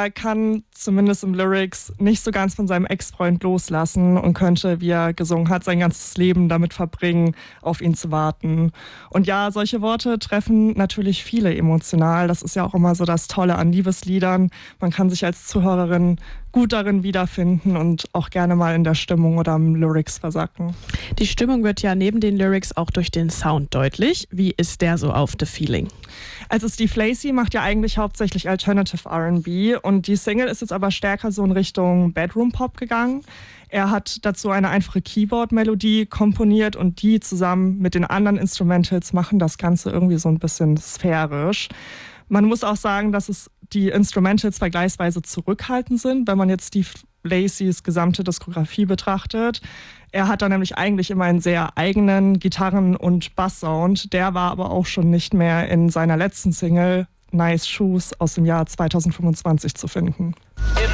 er kann zumindest im Lyrics nicht so ganz von seinem Ex-Freund loslassen und könnte, wie er gesungen hat, sein ganzes Leben damit verbringen, auf ihn zu warten. Und ja, solche Worte treffen natürlich viele emotional. Das ist ja auch immer so das Tolle an Liebesliedern. Man kann sich als Zuhörerin gut darin wiederfinden und auch gerne mal in der Stimmung oder im Lyrics versacken. Die Stimmung wird ja neben den Lyrics auch durch den Sound deutlich. Wie ist der so auf The Feeling? Also Steve Lacy macht ja eigentlich hauptsächlich Alternative R&B und die Single ist jetzt aber stärker so in Richtung Bedroom Pop gegangen. Er hat dazu eine einfache Keyboard-Melodie komponiert und die zusammen mit den anderen Instrumentals machen das Ganze irgendwie so ein bisschen sphärisch. Man muss auch sagen, dass es die Instrumentals vergleichsweise zurückhaltend sind, wenn man jetzt Steve Lacys gesamte Diskografie betrachtet. Er hat da nämlich eigentlich immer einen sehr eigenen Gitarren- und Bass-Sound. Der war aber auch schon nicht mehr in seiner letzten Single Nice Shoes aus dem Jahr 2025 zu finden.